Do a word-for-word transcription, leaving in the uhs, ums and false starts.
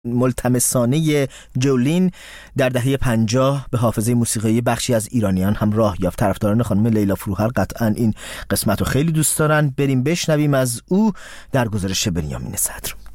ملتمسانه جولین در دهه پنجاه به حافظه موسیقی بخشی از ایرانیان هم راه یافت. طرفداران خانم لیلا فروهر قطعا این قسمت رو خیلی دوست دارن. بریم بشنویم از او در گزارش بنیامین صدر.